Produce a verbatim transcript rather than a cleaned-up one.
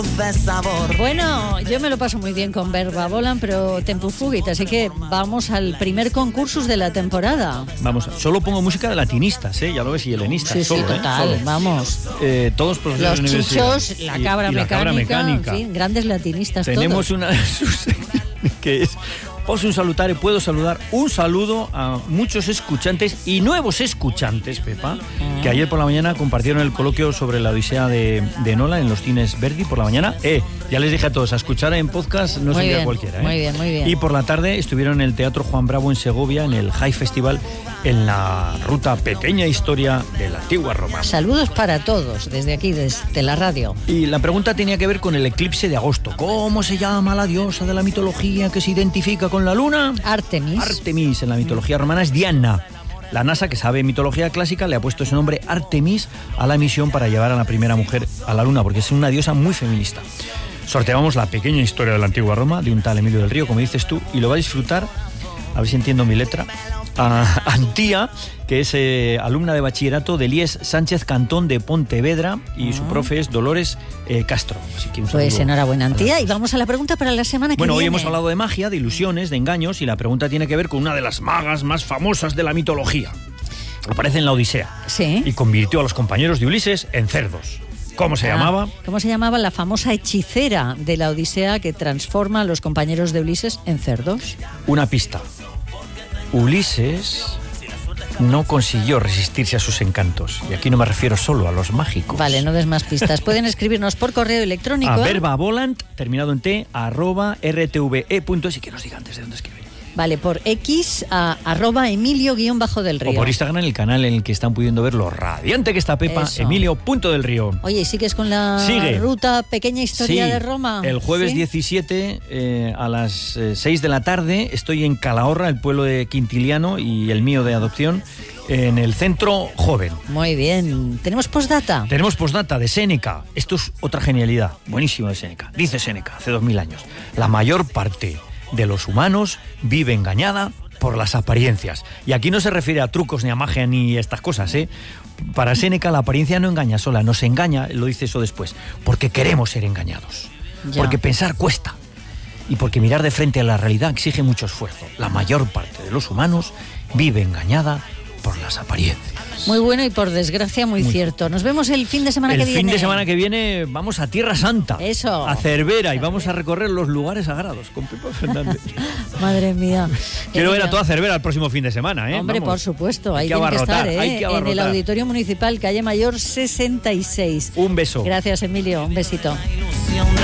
Bueno, yo me lo paso muy bien con Verba Volant, pero Tempo Fugit, así que vamos al primer concursus de la temporada. Vamos, solo pongo música de latinistas, ¿eh? Ya lo ves, y helenistas. Sí, solo, sí, total, ¿eh? Solo. Vamos. Eh, todos profesores Los de universidad. chichos, la Y- cabra, y la mecánica, cabra mecánica. En fin, grandes latinistas Tenemos todos. una de sus secciones que es Posso un salutare, puedo saludar un saludo a muchos escuchantes y nuevos escuchantes, Pepa, que ayer por la mañana compartieron el coloquio sobre la Odisea de, de Nola en los cines Verdi por la mañana. Eh, ya les dije a todos, a escuchar en podcast no Muy sería bien, cualquiera. ¿eh? muy bien, muy bien. Y por la tarde estuvieron en el Teatro Juan Bravo en Segovia, en el High Festival, en la ruta Pequeña Historia de la Antigua Roma. Saludos para todos, desde aquí, desde la radio. Y la pregunta tenía que ver con el eclipse de agosto. ¿Cómo se llama la diosa de la mitología que se identifica con la luna? Artemis. Artemis, en la mitología romana es Diana. La NASA, que sabe mitología clásica, le ha puesto ese nombre Artemis a la misión para llevar a la primera mujer a la luna, porque es una diosa muy feminista. Sorteamos la pequeña historia de la antigua Roma de un tal Emilio del Río, como dices tú, y lo va a disfrutar, a ver si entiendo mi letra, a Antía, que es eh, alumna de bachillerato de Elías Sánchez Cantón de Pontevedra, y su profe es Dolores eh, Castro. Así que un Pues saludo. enhorabuena, Antía, y vamos a la pregunta para la semana que Bueno, hoy viene. hemos hablado de magia, de ilusiones, de engaños, y la pregunta tiene que ver con una de las magas más famosas de la mitología. Aparece en la Odisea Sí. y convirtió a los compañeros de Ulises en cerdos. ¿Cómo se Ah, llamaba? ¿Cómo se llamaba la famosa hechicera de la Odisea que transforma a los compañeros de Ulises en cerdos? Una pista. Ulises no consiguió resistirse a sus encantos. Y aquí no me refiero solo a los mágicos. Vale, no des más pistas. Pueden escribirnos por correo electrónico. A verba volant, terminado en t, arroba rtve punto es, y que nos diga antes de dónde escriben. Vale, por X a arroba Emilio guión bajo del Río. O por Instagram, el canal en el que están pudiendo ver lo radiante que está Pepa, Eso. Emilio punto del Río. Oye, ¿sigues con la Sigue. ruta Pequeña Historia Sí, de Roma? el jueves ¿Sí? diecisiete eh, a las eh, seis de la tarde estoy en Calahorra, el pueblo de Quintiliano y el mío de adopción, en el Centro Joven. Muy bien. ¿Tenemos postdata? Tenemos postdata de Séneca. Esto es otra genialidad, buenísimo de Séneca. Dice Séneca, hace dos mil años, la mayor parte de los humanos vive engañada por las apariencias. Y aquí no se refiere a trucos, ni a magia, ni estas cosas, ¿eh? Para Séneca la apariencia no engaña sola, nos engaña, lo dice eso después, porque queremos ser engañados. Ya. Porque pensar cuesta. Y porque mirar de frente a la realidad exige mucho esfuerzo. La mayor parte de los humanos vive engañada por las apariencias. Muy bueno y por desgracia muy, Muy cierto. Nos vemos el fin de semana El que fin viene. de semana que viene vamos a Tierra Santa. Eso. A Cervera, y vamos a recorrer los lugares sagrados con Pepa Fernández. Madre mía. Quiero ver a Mira. toda Cervera el próximo fin de semana, ¿eh? Hombre, Vamos. por supuesto, Hay ahí que tiene que abarrotar, estar, ¿eh? hay que En el abarrotar. Auditorio Municipal, calle Mayor sesenta y seis. Un beso. Gracias, Emilio. Un besito.